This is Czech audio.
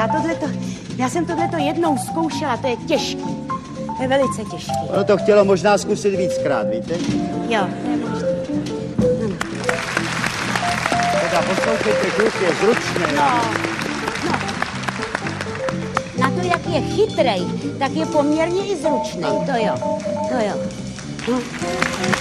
Já jsem tohleto jednou zkoušela, to je těžký. To je velice těžký. Ono to chtělo možná zkusit víckrát, víte? Jo, to je možné. Teda poslouchejte, kluk je zručný. No. Na to, jak je chytrej, tak je poměrně i zručný, to jo.